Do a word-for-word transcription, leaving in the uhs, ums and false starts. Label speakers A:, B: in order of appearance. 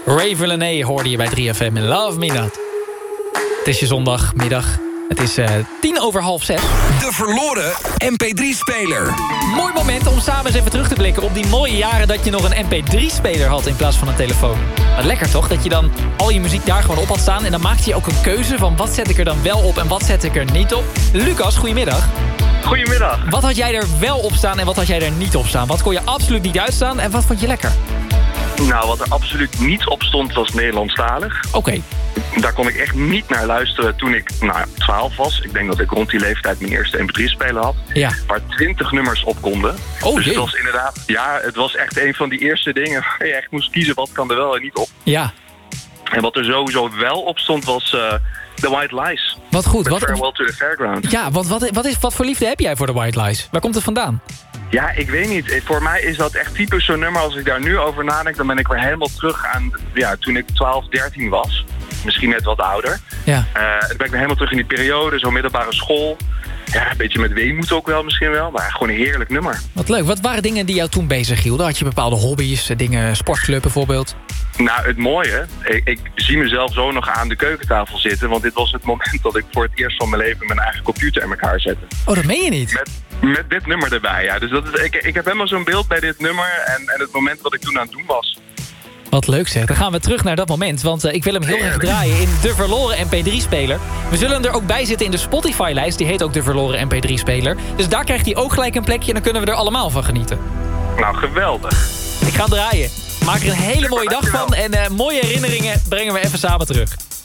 A: Ray Verlaine hoorde je bij drie F M in Love Me Not. Het is je zondagmiddag. Het is uh, tien over half zes.
B: De verloren M P drie speler.
A: Mooi moment om samen eens even terug te blikken op die mooie jaren dat je nog een M P drie speler had in plaats van een telefoon. Wat lekker toch, dat je dan al je muziek daar gewoon op had staan. En dan maakte je ook een keuze van wat zet ik er dan wel op en wat zet ik er niet op. Lucas, goedemiddag.
C: Goedemiddag.
A: Wat had jij er wel op staan en wat had jij er niet op staan? Wat kon je absoluut niet uitstaan en wat vond je lekker?
C: Nou, wat er absoluut niet op stond was Nederlandstalig.
A: Oké. Okay.
C: Daar kon ik echt niet naar luisteren toen ik nou, twaalf was. Ik denk dat ik rond die leeftijd mijn eerste M P drie speler had.
A: Ja.
C: Waar twintig nummers op konden.
A: Oh,
C: dus
A: jee.
C: het was inderdaad, ja, het was echt een van die eerste dingen waar je echt moest kiezen wat kan er wel en niet op.
A: Ja.
C: En wat er sowieso wel op stond was uh, The White Lies.
A: Wat goed. Wat,
C: Farewell to the Fairground.
A: Ja, want wat, wat, is, wat voor liefde heb jij voor The White Lies? Waar komt het vandaan?
C: Ja, ik weet niet. Voor mij is dat echt typisch zo'n nummer. Als ik daar nu over nadenk, dan ben ik weer helemaal terug aan ja, toen ik twaalf, dertien was. Misschien net wat ouder.
A: Ja.
C: Uh, dan ben ik weer helemaal terug in die periode, zo'n middelbare school. Ja, een beetje met weemoed ook wel misschien wel. Maar gewoon een heerlijk nummer.
A: Wat leuk. Wat waren dingen die jou toen bezig hielden? Had je bepaalde hobby's, dingen, sportclub bijvoorbeeld?
C: Nou, het mooie, ik, ik zie mezelf zo nog aan de keukentafel zitten. Want dit was het moment dat ik voor het eerst van mijn leven mijn eigen computer in elkaar zette.
A: Oh, dat meen je niet?
C: Met, met dit nummer erbij, ja. Dus dat is, ik, ik heb helemaal zo'n beeld bij dit nummer en, en het moment wat ik toen aan het doen was.
A: Wat leuk zeg. Dan gaan we terug naar dat moment. Want uh, ik wil hem heel erg draaien in de verloren M P drie speler. We zullen er ook bij zitten in de Spotify-lijst. Die heet ook de verloren M P drie speler. Dus daar krijgt hij ook gelijk een plekje en dan kunnen we er allemaal van genieten.
C: Nou, geweldig.
A: Ik ga draaien. Maak er een hele mooie dag van. En uh, mooie herinneringen brengen we even samen terug.